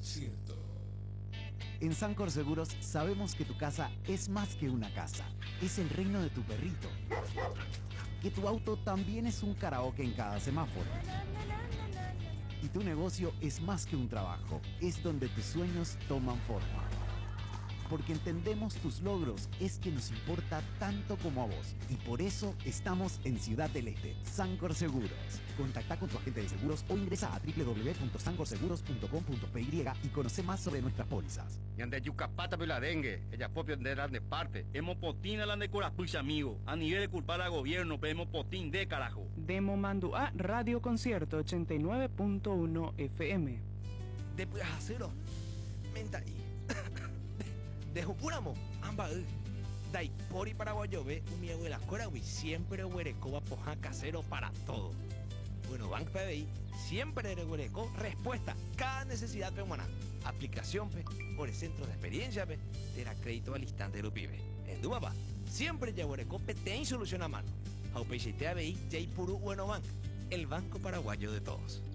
Concierto. En Sancor Seguros sabemos que tu casa es más que una casa, es el reino de tu perrito. Que tu auto también es un karaoke en cada semáforo. Y tu negocio es más que un trabajo, es donde tus sueños toman forma. Porque entendemos tus logros, es que nos importa tanto como a vos. Y por eso estamos en Ciudad del Este, Sancor Seguros. Contacta con tu agente de seguros o ingresa a www.sancorseguros.com.py y conoce más sobre nuestras pólizas. Yande yucapata la dengue, ella propio de la de parte. Hemos potín a la de corapucha, amigo. A nivel de culpar al gobierno, pero hemos potín de carajo. Demo mando a Radio Concierto 89.1 FM. Después hacerlo. Menta ahí. De Jupuramo, amba. Dai pori paraguayo ve, mi abuela Corahui siempre huereco poja casero para todo. Bueno, Bank PBI siempre de huereco respuesta cada necesidad peruana. Aplicación pe, por el centro de experiencia pe, te da crédito al instante de lo pibe. En Dumapa, siempre ya huereco pe te solución a mano. Aupeixe te ABI, Jay Puru Bueno Bank, el banco paraguayo de todos.